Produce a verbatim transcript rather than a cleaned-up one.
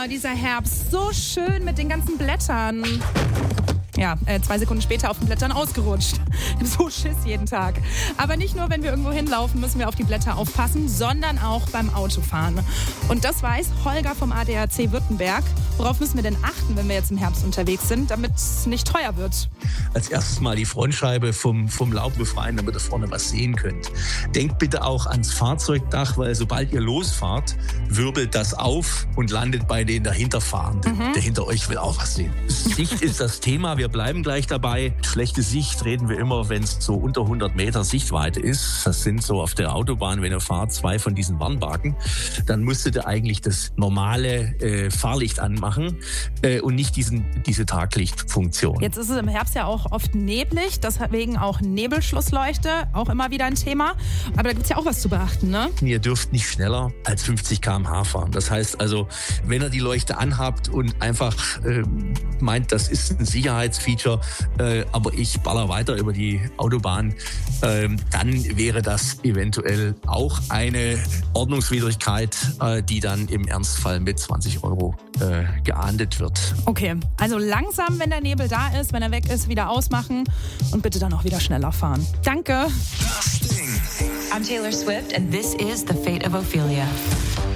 Dieser Herbst, so schön mit den ganzen Blättern. Ja, äh, zwei Sekunden später auf den Blättern ausgerutscht. So Schiss jeden Tag. Aber nicht nur, wenn wir irgendwo hinlaufen, müssen wir auf die Blätter aufpassen, sondern auch beim Autofahren. Und das weiß Holger vom A D A C Württemberg. Worauf müssen wir denn achten, wenn wir jetzt im Herbst unterwegs sind, damit es nicht teuer wird? Als erstes mal die Frontscheibe vom, vom Laub befreien, damit ihr vorne was sehen könnt. Denkt bitte auch ans Fahrzeugdach, weil sobald ihr losfahrt, wirbelt das auf und landet bei den dahinterfahrenden. Mhm. Der hinter euch will auch was sehen. Sicht ist das Thema. Wir bleiben gleich dabei. Schlechte Sicht reden wir immer, wenn es so unter hundert Meter Sichtweite ist. Das sind so auf der Autobahn, wenn ihr fahrt, zwei von diesen Warnbalken. Dann müsstet ihr eigentlich das normale äh, Fahrlicht anmachen äh, und nicht diesen, diese Taglichtfunktion. Jetzt ist es im Herbst ja auch oft neblig, deswegen auch Nebelschlussleuchte, auch immer wieder ein Thema. Aber da gibt es ja auch was zu beachten, ne? Ihr dürft nicht schneller als fünfzig Kilometer pro Stunde fahren. Das heißt also, wenn ihr die Leuchte anhabt und einfach äh, meint, das ist ein Sicherheitsfeature, äh, aber ich baller weiter über die Autobahn, äh, dann wäre das eventuell auch eine Ordnungswidrigkeit, äh, die dann im Ernstfall mit zwanzig Euro äh, geahndet wird. Okay, also langsam, wenn der Nebel da ist, wenn er weg ist, wieder ausmachen und bitte dann auch wieder schneller fahren. Danke. I'm Taylor Swift and this is The Fate of Ophelia.